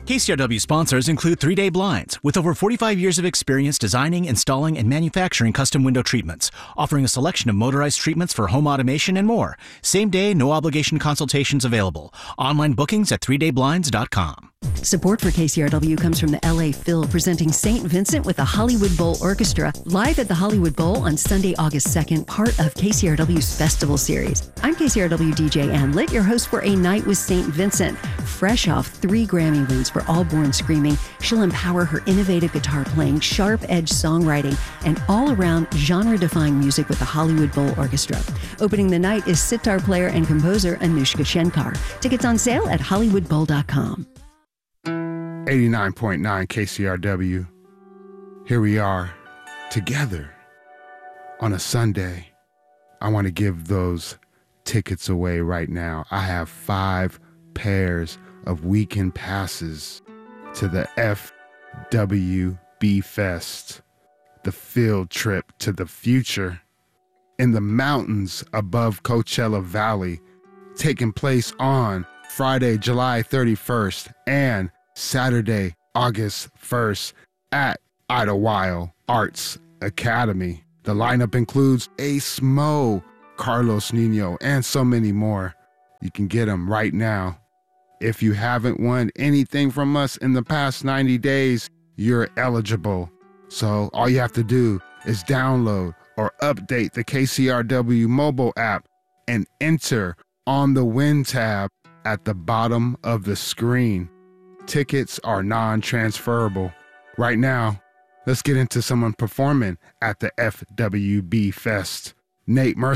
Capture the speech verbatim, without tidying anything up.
K C R W sponsors include three day Blinds, with over forty-five years of experience designing, installing, and manufacturing custom window treatments, offering a selection of motorized treatments for home automation and more. Same-day, no-obligation consultations available. Online bookings at three day blinds dot com. Support for K C R W comes from the L A Phil, presenting Saint Vincent with the Hollywood Bowl Orchestra, live at the Hollywood Bowl on Sunday, August second, part of K C R W's Festival Series. I'm K C R W D J Ann Litt, your host for A Night with Saint Vincent. Fresh off three Grammy wins for All Born Screaming, she'll empower her innovative guitar playing, sharp-edged songwriting, and all-around genre-defying music with the Hollywood Bowl Orchestra. Opening the night is sitar player and composer Anushka Shenkar. Tickets on sale at hollywood bowl dot com. eighty-nine point nine K C R W. Here we are, together, on a Sunday. I want to give those tickets away right now. I have five pairs of weekend passes to the F W B Fest, the field trip to the future in the mountains above Coachella Valley, taking place on Friday, July thirty-first and Saturday, August first at Idlewild Arts Academy. The lineup includes Ace Mo, Carlos Nino, and so many more. You can get them right now. If you haven't won anything from us in the past ninety days, you're eligible. So all you have to do is download or update the K C R W mobile app and enter on the Win tab at the bottom of the screen. Tickets are non-transferable. Right now, let's get into someone performing at the F W B Fest. Nate Mercer